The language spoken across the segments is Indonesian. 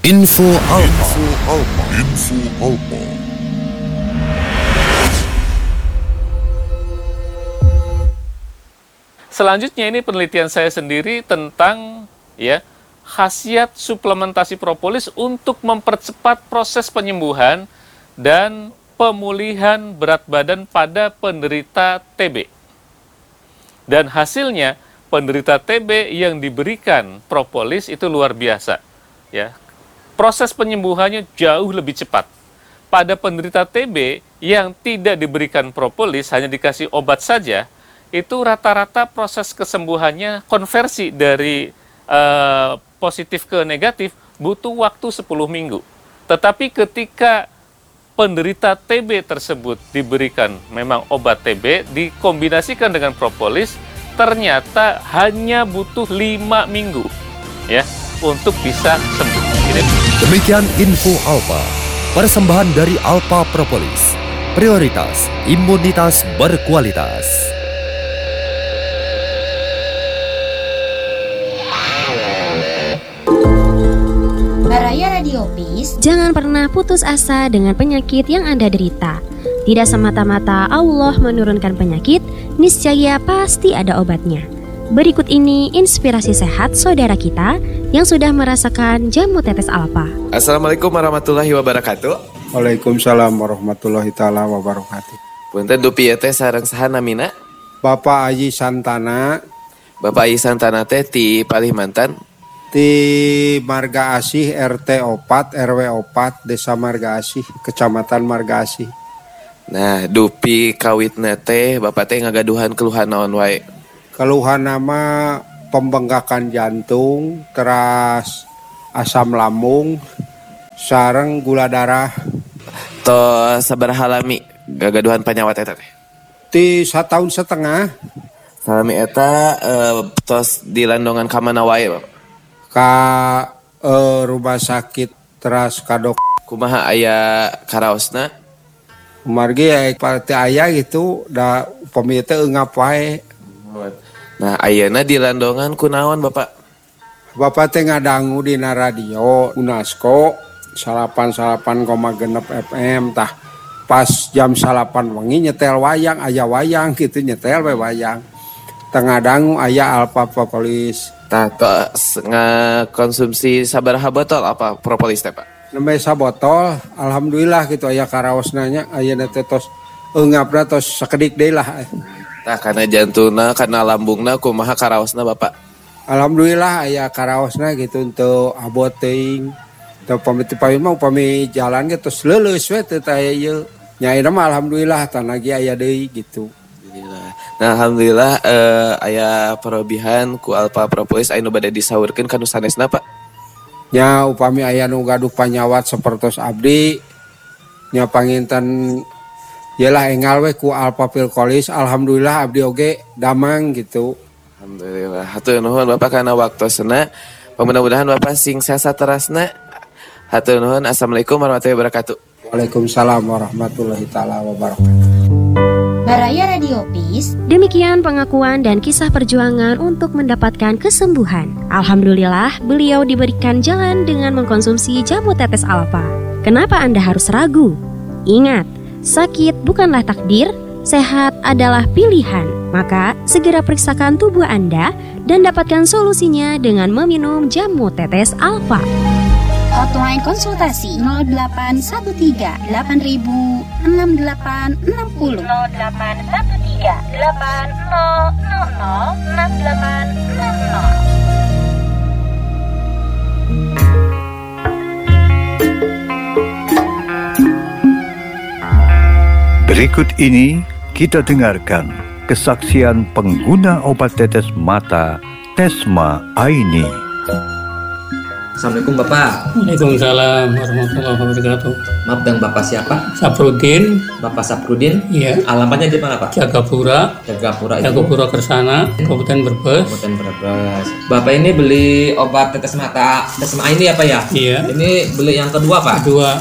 Info Alpa. Selanjutnya ini penelitian saya sendiri tentang khasiat suplementasi propolis untuk mempercepat proses penyembuhan dan pemulihan berat badan pada penderita TB. Dan hasilnya penderita TB yang diberikan propolis itu luar biasa. Ya. Proses penyembuhannya jauh lebih cepat. Pada penderita TB yang tidak diberikan propolis, hanya dikasih obat saja, itu rata-rata proses kesembuhannya konversi dari positif ke negatif butuh waktu 10 minggu. Tetapi ketika penderita TB tersebut diberikan memang obat TB dikombinasikan dengan propolis, ternyata hanya butuh 5 minggu ya untuk bisa sembuh. Demikian Info Alpa, persembahan dari Alpa Propolis. Prioritas imunitas berkualitas. Baraya Radio Peace. Jangan pernah putus asa dengan penyakit yang Anda derita. Tidak semata-mata Allah menurunkan penyakit, niscaya pasti ada obatnya. Berikut ini inspirasi sehat saudara kita yang sudah merasakan jamu tetes Alpa. Assalamualaikum warahmatullahi wabarakatuh. Waalaikumsalam warahmatullahi ta'ala wabarakatuh. Punten dupi teh sareng saha namina? Bapak Aji Santana. Bapak Aji Santana teh ti Kalimantan. Di Marga Asih RT 4 RW 4 Desa Marga Asih Kecamatan Marga Asih. Nah dupi kawitna teh Bapak teh ngagaduhan keluhan naon wae? Keluhan nama pembengkakan jantung, teras asam lambung, sareng gula darah. To sabaraha lami gagaduhan panyawat eta teh? Ti 1 tahun setengah. Salami eta tos di landongan ka mana wae Bapak? Ka rumah sakit teras kadok. Kumaha aya karaosna? Margi parti aya gitu da upami teh eungap wae. Nah ayeuna di landongan kunaon Bapak? Bapak teh ngadangu dina radio UNESCO 88,6 FM tah pas jam 8 wengi nyetel wayang aya wayang gitu nyetel we wayang. Tengah dangu aya Alpa Propolis. Tah tos ngakonsumsi sabaraha botol apa propolis teh Pak? Nembe sabotol, alhamdulillah gitu aya karaosna nya ayeuna teh tos eungapna tos sakedik deui lah. Tah kana jantungna kana lambungna kumaha karaosna Bapak? Alhamdulillah aya karaosna gitu untuk abot teuing. Teu pami mah upami jalan ge tos leuleus we teu aya ieu. Nya ayeuna mah alhamdulillah tanagi aya deui gitu. Nah alhamdulillah aya parobihan ku Alpa Propolis anu bade disaurkeun ka nu sanesna Pak. Nya upami aya nu gaduh panyawat sapertos abdi nya panginten yalah engal we ku Alpa Propolis alhamdulillah abdi oge damang gitu. Alhamdulillah hatur nuhun Bapak kana waktosna. Mudah-mudahan Bapak sing sehat terasna. Hatur nuhun. Assalamualaikum warahmatullahi wabarakatuh. Waalaikumsalam warahmatullahi taala wabarakatuh. Baraya Radio Peace. Demikian pengakuan dan kisah perjuangan untuk mendapatkan kesembuhan. Alhamdulillah, beliau diberikan jalan dengan mengkonsumsi jamu tetes Alpa. Kenapa Anda harus ragu? Ingat, sakit bukanlah takdir, sehat adalah pilihan. Maka, segera periksakan tubuh Anda dan dapatkan solusinya dengan meminum jamu tetes Alpa. Hotline konsultasi 0813 8000 6860 0813 8000 6860. Berikut ini kita dengarkan kesaksian pengguna obat tetes mata Tesma Aini. Assalamualaikum Bapak. Waalaikumsalam warahmatullahi wabarakatuh. Maaf dengan Bapak siapa? Saprudin. Bapak Saprudin? Iya. Alamatnya di mana Pak? Jagapura Kersana, Kabupaten Brebes. Bapak ini beli obat tetes mata Tesma Aini apa ya? Iya. Ini beli yang kedua Pak? Kedua.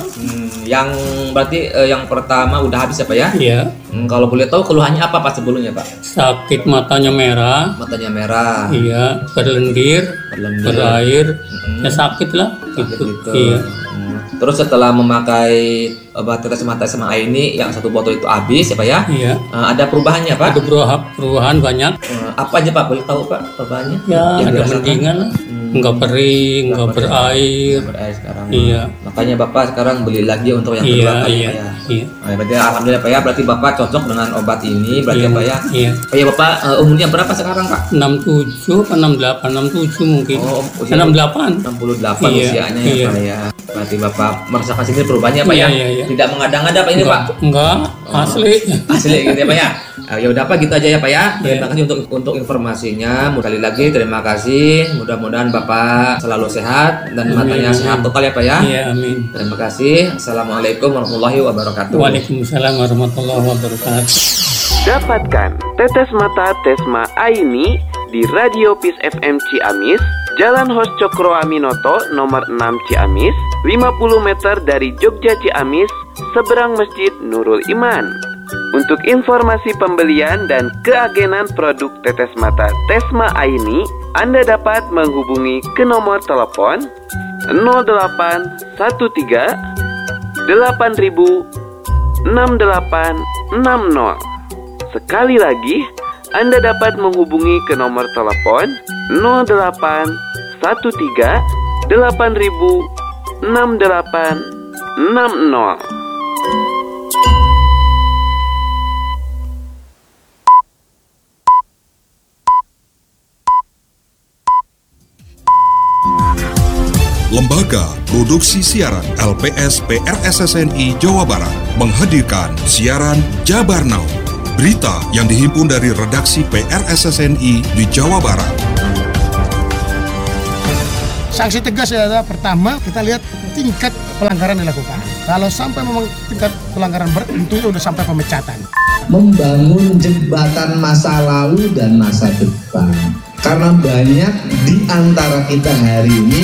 Yang berarti yang pertama udah habis ya Pak ya? Iya. Kalau boleh tahu keluhannya apa Pak sebelumnya Pak? Sakit matanya merah. Matanya merah. Iya, berlendir, berair. Ya sakit lah. Gitu. Iya. Terus setelah memakai obat tetes mata SMA ini yang 1 botol itu habis ya Pak ya? Iya. Ada perubahannya Pak? Ada perubahan banyak. Apa aja Pak? Boleh tahu Pak perubahannya? Ya, ada mendingan lah. Enggak kering, enggak berair. Berair sekarang. Iya. Makanya Bapak sekarang beli lagi untuk yang kedua kali iya, Pak ya? Iya. Nah, berarti alhamdulillah Pak ya, berarti Bapak cocok dengan obat ini berarti Iya, Pak ya? Iya. Pak ya Bapak umurnya berapa sekarang Pak? 67 atau 68, 67 mungkin. Oh, 68. 68 Iya, usianya ya iya. Pak ya. Berarti Bapak merasakan sini perubahannya Pak ya? Iya. Tidak mengada-ngada Pak ini Pak? Enggak, asli. Asli gitu ya Pak ya? Ya udah Pak gitu aja ya Pak ya. Iya. Terima kasih untuk informasinya. Sekali lagi terima kasih. Mudah-mudahan Bapak selalu sehat dan matanya sehat total ya Pak ya. Iya, amin. Terima kasih. Assalamualaikum warahmatullahi wabarakatuh. Waalaikumsalam warahmatullahi wabarakatuh. Dapatkan tetes mata Tesma Aini di Radio Peace FM Ciamis, Jalan Hos Cokro Aminoto nomor 6 Ciamis, 50 meter dari Jogja Ciamis, seberang Masjid Nurul Iman. Untuk informasi pembelian dan keagenan produk tetes mata Tesma Aini, Anda dapat menghubungi ke nomor telepon 0813 8000 6860. Sekali lagi, Anda dapat menghubungi ke nomor telepon 0813 8000 6860. Lembaga Produksi Siaran LPS PRSSNI Jawa Barat menghadirkan siaran Jabar Now, berita yang dihimpun dari redaksi PRSSNI di Jawa Barat. Sanksi tegas ya, pertama kita lihat tingkat pelanggaran dilakukan. Kalau sampai memang tingkat pelanggaran berat, tentunya sudah sampai pemecatan. Membangun jembatan masa lalu dan masa depan. Karena banyak di antara kita hari ini.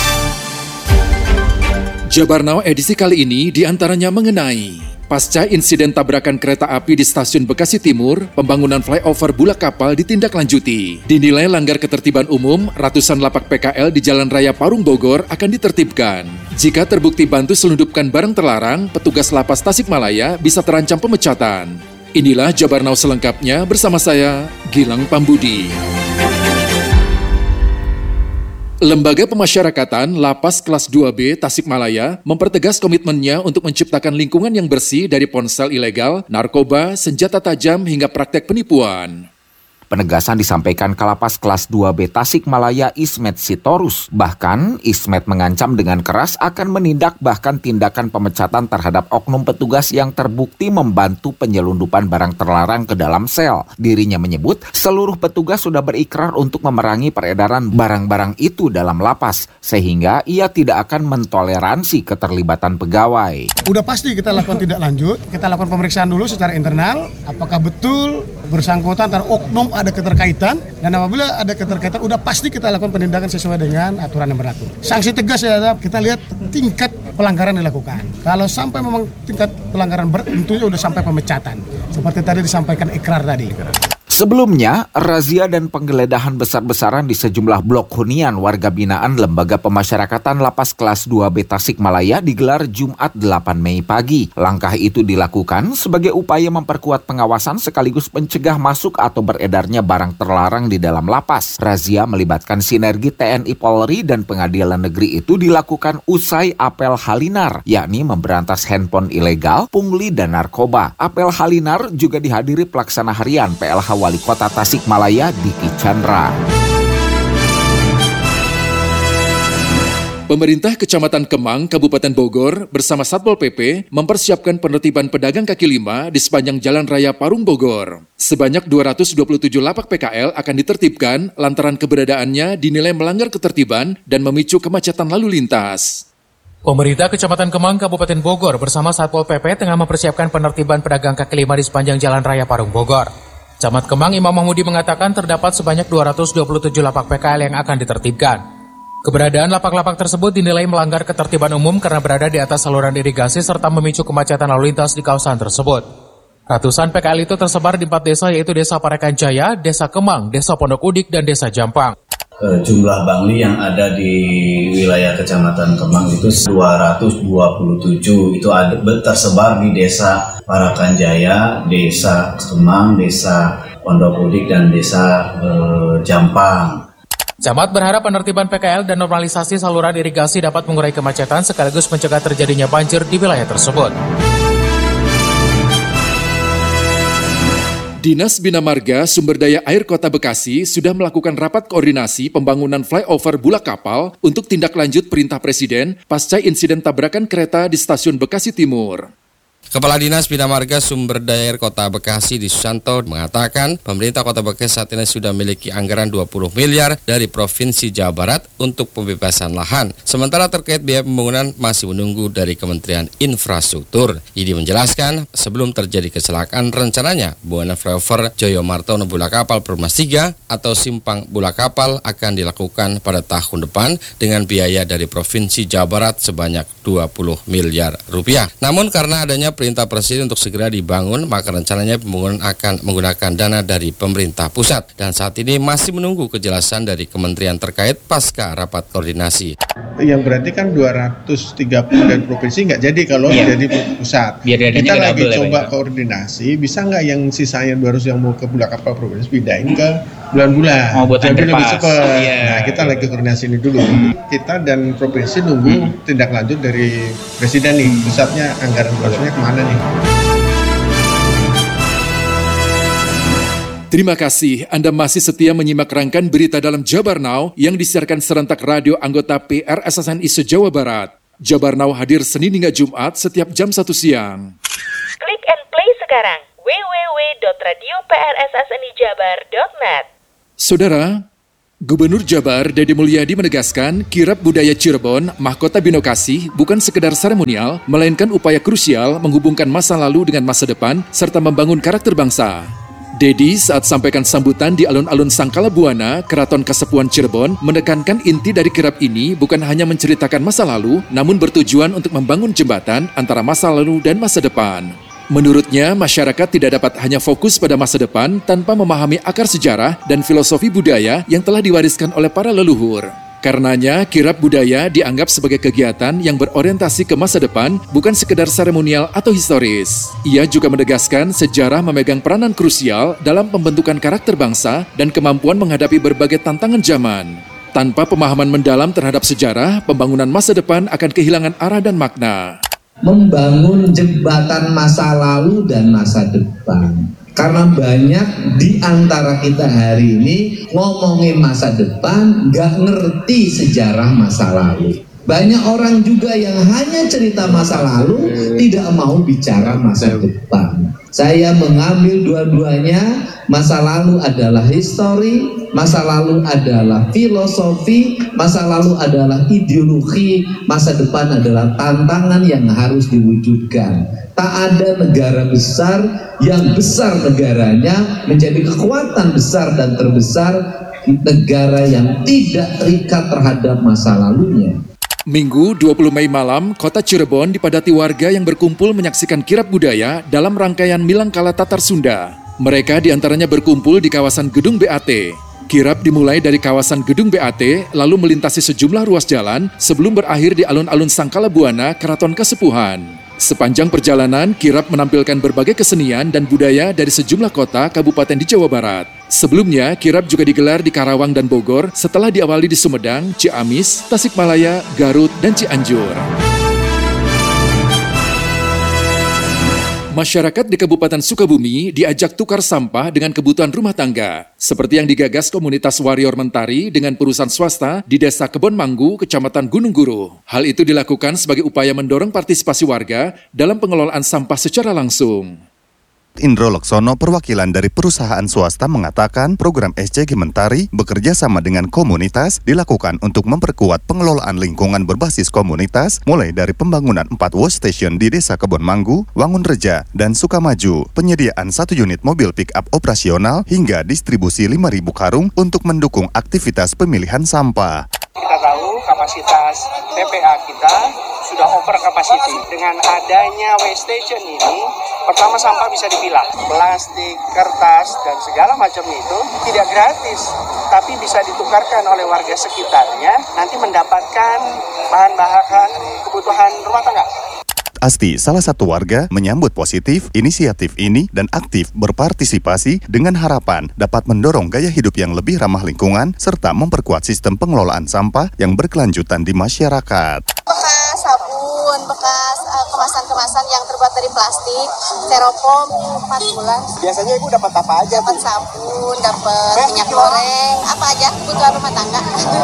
Jabar Now edisi kali ini diantaranya mengenai pasca insiden tabrakan kereta api di stasiun Bekasi Timur, pembangunan flyover Bulak Kapal ditindaklanjuti. Dinilai langgar ketertiban umum, ratusan lapak PKL di Jalan Raya Parung Bogor akan ditertibkan. Jika terbukti bantu selundupkan barang terlarang, petugas lapas Tasikmalaya bisa terancam pemecatan. Inilah Jabar Now selengkapnya bersama saya, Gilang Pambudi. Lembaga Pemasyarakatan Lapas Kelas 2B Tasikmalaya mempertegas komitmennya untuk menciptakan lingkungan yang bersih dari ponsel ilegal, narkoba, senjata tajam hingga praktek penipuan. Penegasan disampaikan Kalapas Kelas 2B Tasikmalaya Ismet Sitorus. Bahkan, Ismet mengancam dengan keras akan menindak bahkan tindakan pemecatan terhadap oknum petugas yang terbukti membantu penyelundupan barang terlarang ke dalam sel. Dirinya menyebut seluruh petugas sudah berikrar untuk memerangi peredaran barang-barang itu dalam lapas, sehingga ia tidak akan mentoleransi keterlibatan pegawai. Udah pasti kita lakukan tindak lanjut, kita lakukan pemeriksaan dulu secara internal, apakah betul bersangkutan antara oknum ada keterkaitan, dan apabila ada keterkaitan udah pasti kita lakukan penindakan sesuai dengan aturan yang berlaku. Sanksi tegas ya, kita lihat tingkat pelanggaran dilakukan. Kalau sampai memang tingkat pelanggaran berat, tentunya udah sampai pemecatan. Seperti tadi disampaikan ikrar tadi. Sebelumnya, razia dan penggeledahan besar-besaran di sejumlah blok hunian warga binaan Lembaga Pemasyarakatan Lapas Kelas 2B Tasikmalaya digelar Jumat 8 Mei pagi. Langkah itu dilakukan sebagai upaya memperkuat pengawasan sekaligus mencegah masuk atau beredarnya barang terlarang di dalam lapas. Razia melibatkan sinergi TNI Polri dan Pengadilan Negeri itu dilakukan usai apel Halinar, yakni memberantas handphone ilegal, pungli, dan narkoba. Apel Halinar juga dihadiri pelaksana harian PLH Wali Kota Tasikmalaya Diki Chandra. Pemerintah Kecamatan Kemang, Kabupaten Bogor bersama Satpol PP mempersiapkan penertiban pedagang kaki lima di sepanjang Jalan Raya Parung Bogor. Sebanyak 227 lapak PKL akan ditertibkan lantaran keberadaannya dinilai melanggar ketertiban dan memicu kemacetan lalu lintas. Pemerintah Kecamatan Kemang, Kabupaten Bogor bersama Satpol PP tengah mempersiapkan penertiban pedagang kaki lima di sepanjang Jalan Raya Parung Bogor. Camat Kemang Imam Mahmudi mengatakan terdapat sebanyak 227 lapak PKL yang akan ditertibkan. Keberadaan lapak-lapak tersebut dinilai melanggar ketertiban umum karena berada di atas saluran irigasi serta memicu kemacetan lalu lintas di kawasan tersebut. Ratusan PKL itu tersebar di 4 desa yaitu Desa Parekan Jaya, Desa Kemang, Desa Pondok Udik, dan Desa Jampang. Jumlah bangli yang ada di wilayah Kecamatan Kemang itu 227, itu ada tersebar di Desa Parekan Jaya, Desa Kemang, Desa Pondok Udik, dan Desa Jampang. Camat berharap penertiban PKL dan normalisasi saluran irigasi dapat mengurai kemacetan sekaligus mencegah terjadinya banjir di wilayah tersebut. Dinas Bina Marga Sumber Daya Air Kota Bekasi sudah melakukan rapat koordinasi pembangunan flyover Bulak Kapal untuk tindak lanjut perintah Presiden pasca insiden tabrakan kereta di stasiun Bekasi Timur. Kepala Dinas Bina Marga Sumber Daya Air Kota Bekasi di Susanto mengatakan pemerintah Kota Bekasi saat ini sudah memiliki anggaran 20 miliar dari Provinsi Jawa Barat untuk pembebasan lahan. Sementara terkait biaya pembangunan masih menunggu dari Kementerian Infrastruktur. Idi menjelaskan sebelum terjadi kecelakaan rencananya pembangunan flyover Joyo Martono Bulak Kapal Perumnas 3 atau Simpang Bulak Kapal akan dilakukan pada tahun depan dengan biaya dari Provinsi Jawa Barat sebanyak 20 miliar rupiah. Namun karena adanya perintah Presiden untuk segera dibangun, maka rencananya pembangunan akan menggunakan dana dari pemerintah pusat. Dan saat ini masih menunggu kejelasan dari kementerian terkait pasca rapat koordinasi. Yang berarti kan 230 dari provinsi nggak jadi kalau jadi pusat. Kita lagi coba koordinasi, bisa nggak yang sisanya 200 yang mau ke Bulak Kapal provinsi pindahin ke bulan-bulan. Jadi lebih cepat. Nah, kita lagi koordinasi ini dulu. Kita dan provinsi nunggu tindak lanjut dari Presiden nih, pusatnya anggaran berasnya kemana nih? Terima kasih Anda masih setia menyimak rangkaian berita dalam Jabar Now yang disiarkan serentak radio anggota PRSSNI se-Jawa Barat. Jabar Now hadir Senin hingga Jumat setiap jam 1 siang. Klik and play sekarang www.radioprssnijabar.net. Saudara, Gubernur Jabar Deddy Mulyadi menegaskan kirab budaya Cirebon, mahkota Binokasi bukan sekedar seremonial, melainkan upaya krusial menghubungkan masa lalu dengan masa depan serta membangun karakter bangsa. Deddy saat sampaikan sambutan di alun-alun Sangkala Buana, Keraton Kasepuhan Cirebon, menekankan inti dari kirab ini bukan hanya menceritakan masa lalu, namun bertujuan untuk membangun jembatan antara masa lalu dan masa depan. Menurutnya, masyarakat tidak dapat hanya fokus pada masa depan tanpa memahami akar sejarah dan filosofi budaya yang telah diwariskan oleh para leluhur. Karenanya, kirab budaya dianggap sebagai kegiatan yang berorientasi ke masa depan, bukan sekedar seremonial atau historis. Ia juga menegaskan sejarah memegang peranan krusial dalam pembentukan karakter bangsa dan kemampuan menghadapi berbagai tantangan zaman. Tanpa pemahaman mendalam terhadap sejarah, pembangunan masa depan akan kehilangan arah dan makna. Membangun jembatan masa lalu dan masa depan. Karena banyak di antara kita hari ini ngomongin masa depan, nggak ngerti sejarah masa lalu. Banyak orang juga yang hanya cerita masa lalu, tidak mau bicara masa depan. Saya mengambil dua-duanya, masa lalu adalah histori, masa lalu adalah filosofi, masa lalu adalah ideologi, masa depan adalah tantangan yang harus diwujudkan. Tak ada negara besar yang besar negaranya menjadi kekuatan besar dan terbesar negara yang tidak terikat terhadap masa lalunya. Minggu 20 Mei malam, kota Cirebon dipadati warga yang berkumpul menyaksikan kirab budaya dalam rangkaian Milangkala Tatar Sunda. Mereka diantaranya berkumpul di kawasan Gedung BAT. Kirab dimulai dari kawasan Gedung BAT, lalu melintasi sejumlah ruas jalan sebelum berakhir di alun-alun Sangkala Buana, Keraton Kasepuhan. Sepanjang perjalanan, kirab menampilkan berbagai kesenian dan budaya dari sejumlah kota kabupaten di Jawa Barat. Sebelumnya, kirab juga digelar di Karawang dan Bogor setelah diawali di Sumedang, Ciamis, Tasikmalaya, Garut, dan Cianjur. Masyarakat di Kabupaten Sukabumi diajak tukar sampah dengan kebutuhan rumah tangga, seperti yang digagas komunitas Warrior Mentari dengan perusahaan swasta di Desa Kebon Manggu, Kecamatan Gunung Guru. Hal itu dilakukan sebagai upaya mendorong partisipasi warga dalam pengelolaan sampah secara langsung. Indro Loksono, perwakilan dari perusahaan swasta, mengatakan program SCG Mentari bekerja sama dengan komunitas dilakukan untuk memperkuat pengelolaan lingkungan berbasis komunitas, mulai dari pembangunan 4 wash station di Desa Kebon Manggu, Wangunreja, dan Sukamaju, penyediaan 1 unit mobil pick-up operasional, hingga distribusi 5.000 karung untuk mendukung aktivitas pemilihan sampah. Kita tahu kapasitas TPA kita sudah over capacity. Dengan adanya waste station ini, pertama sampah bisa dipilah. Plastik, kertas, dan segala macam itu tidak gratis, tapi bisa ditukarkan oleh warga sekitarnya, nanti mendapatkan bahan-bahan kebutuhan rumah tangga. Asti, salah satu warga, menyambut positif inisiatif ini dan aktif berpartisipasi dengan harapan dapat mendorong gaya hidup yang lebih ramah lingkungan serta memperkuat sistem pengelolaan sampah yang berkelanjutan di masyarakat. Bekas sabun, bekas kemasan-kemasan yang terbuat dari plastik, styrofoam 4 bulan. Biasanya Ibu dapat apa aja? Dapat sabun, dapat minyak goreng, apa aja kebutuhan rumah tangga.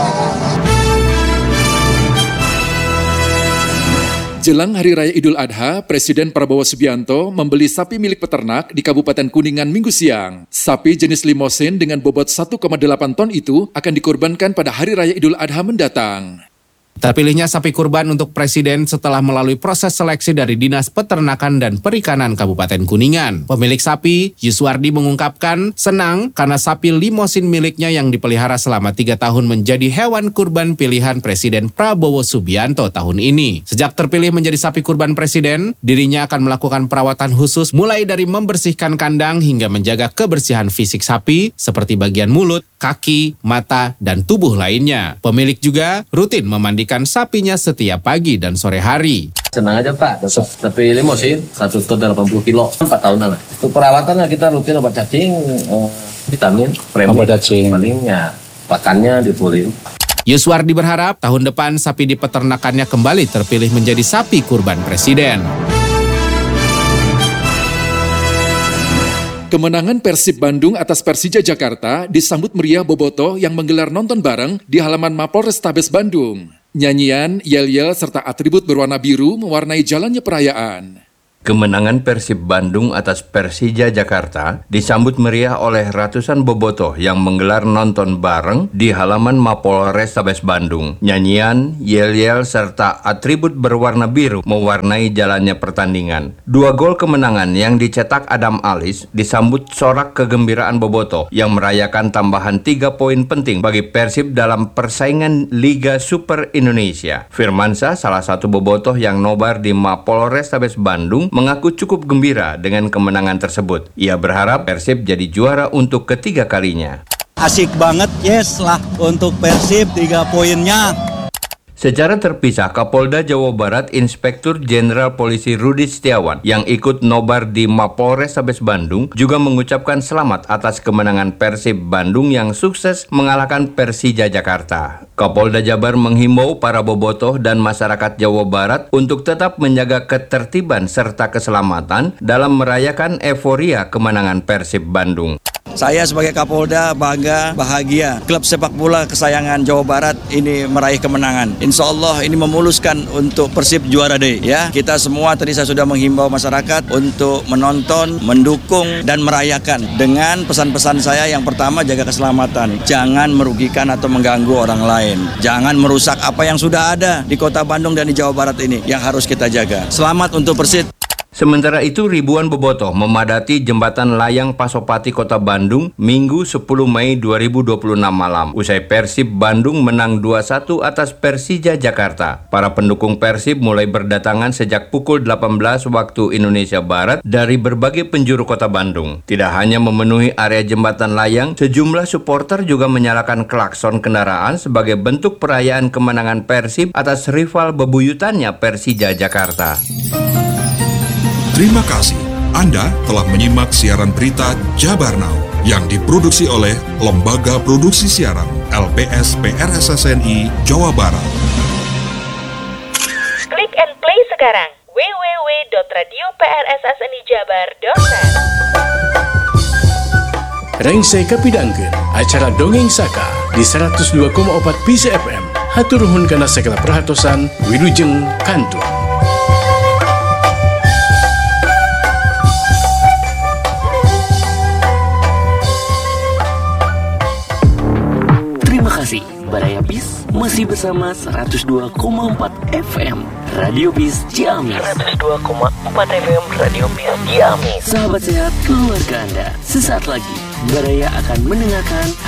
Jelang Hari Raya Idul Adha, Presiden Prabowo Subianto membeli sapi milik peternak di Kabupaten Kuningan Minggu siang. Sapi jenis limosin dengan bobot 1,8 ton itu akan dikorbankan pada Hari Raya Idul Adha mendatang. Terpilihnya sapi kurban untuk Presiden setelah melalui proses seleksi dari Dinas Peternakan dan Perikanan Kabupaten Kuningan. Pemilik sapi, Yuswardi, mengungkapkan senang karena sapi limosin miliknya yang dipelihara selama 3 tahun menjadi hewan kurban pilihan Presiden Prabowo Subianto tahun ini. Sejak terpilih menjadi sapi kurban Presiden, dirinya akan melakukan perawatan khusus mulai dari membersihkan kandang hingga menjaga kebersihan fisik sapi seperti bagian mulut, kaki, mata, dan tubuh lainnya. Pemilik juga rutin memandikan sapinya setiap pagi dan sore hari. Senang aja Pak, tapi limosin 1 ton 80 kilo, 4 tahunan lah. Untuk perawatannya kita rutin obat cacing, vitamin, premi, obat cacing. Palingnya pakannya dipulin. Yuswardi berharap tahun depan sapi di peternakannya kembali terpilih menjadi sapi kurban Presiden. Kemenangan Persib Bandung atas Persija Jakarta disambut meriah bobotoh yang menggelar nonton bareng di halaman Mapolrestabes Bandung. Nyanyian, yel-yel, serta atribut berwarna biru mewarnai jalannya perayaan. Kemenangan Persib Bandung atas Persija Jakarta disambut meriah oleh ratusan bobotoh yang menggelar nonton bareng di halaman Mapolrestabes Bandung. Nyanyian, yel-yel, serta atribut berwarna biru mewarnai jalannya pertandingan. 2 gol kemenangan yang dicetak Adam Alis disambut sorak kegembiraan bobotoh yang merayakan tambahan 3 poin penting bagi Persib dalam persaingan Liga Super Indonesia. Firmansyah, salah satu bobotoh yang nobar di Mapolrestabes Bandung, mengaku cukup gembira dengan kemenangan tersebut. Ia berharap Persib jadi juara untuk ketiga kalinya. Asik banget, yes lah untuk Persib 3 poinnya. Secara terpisah, Kapolda Jawa Barat Inspektur Jenderal Polisi Rudi Setiawan yang ikut nobar di Mapolrestabes Bandung juga mengucapkan selamat atas kemenangan Persib Bandung yang sukses mengalahkan Persija Jakarta. Kapolda Jabar menghimbau para bobotoh dan masyarakat Jawa Barat untuk tetap menjaga ketertiban serta keselamatan dalam merayakan euforia kemenangan Persib Bandung. Saya sebagai Kapolda bangga, bahagia. Klub sepak bola kesayangan Jawa Barat ini meraih kemenangan. Insya Allah ini memuluskan untuk Persib juara deh. Ya, kita semua tadi saya sudah menghimbau masyarakat untuk menonton, mendukung, dan merayakan. Dengan pesan-pesan saya yang pertama, jaga keselamatan. Jangan merugikan atau mengganggu orang lain. Jangan merusak apa yang sudah ada di Kota Bandung dan di Jawa Barat ini yang harus kita jaga. Selamat untuk Persib. Sementara itu, ribuan bobotoh memadati Jembatan Layang Pasopati Kota Bandung Minggu 10 Mei 2026 malam. Usai Persib Bandung menang 2-1 atas Persija Jakarta. Para pendukung Persib mulai berdatangan sejak pukul 18 waktu Indonesia Barat dari berbagai penjuru Kota Bandung. Tidak hanya memenuhi area Jembatan Layang, sejumlah supporter juga menyalakan klakson kendaraan sebagai bentuk perayaan kemenangan Persib atas rival bebuyutannya Persija Jakarta. Terima kasih. Anda telah menyimak siaran berita Jabar Now yang diproduksi oleh Lembaga Produksi Siaran LPS PRSSNI Jawa Barat. Klik and play sekarang www.radioprssnijabar.net. Rengsai kapidangkeun acara Dongeng Saka di 102,4 PC FM. Hatur nuhun kana segala perhatosan, wilujeng kantur. Baraya Bis masih bersama 102,4 FM Radio Bis Ciamis. 102,4 FM Radio Bis Ciamis. Sahabat sehat keluarga Anda, sesaat lagi Baraya akan mendengarkan